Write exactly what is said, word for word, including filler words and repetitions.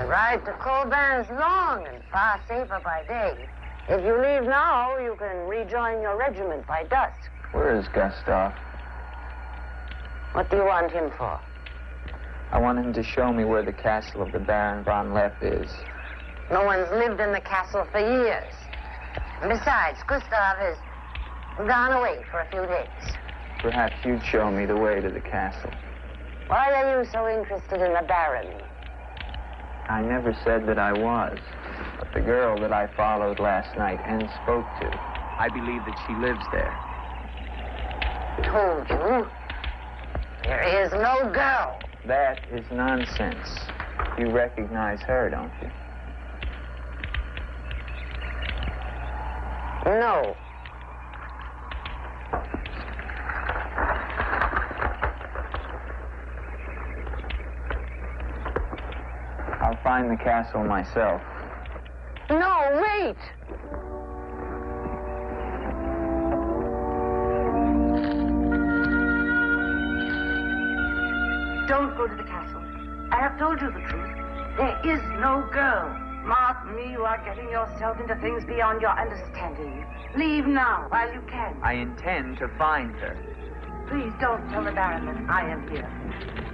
The ride to Colban's long and far safer by day. If you leave now, you can rejoin your regiment by dusk. Where is Gustav? What do you want him for? I want him to show me where the castle of the Baron von Lepp is. No one's lived in the castle for years. And besides, Gustav has gone away for a few days. Perhaps you'd show me the way to the castle. Why are you so interested in the Baron? I never said that I was. But the girl that I followed last night and spoke to, I believe that she lives there. Told you. There is no girl. That is nonsense. You recognize her, don't you? No. I'll find the castle myself. No, wait! Don't go to the castle. I have told you the truth. There is no girl. Mark me, you are getting yourself into things beyond your understanding. Leave now, while you can. I intend to find her. Please don't tell the Baron that I am here.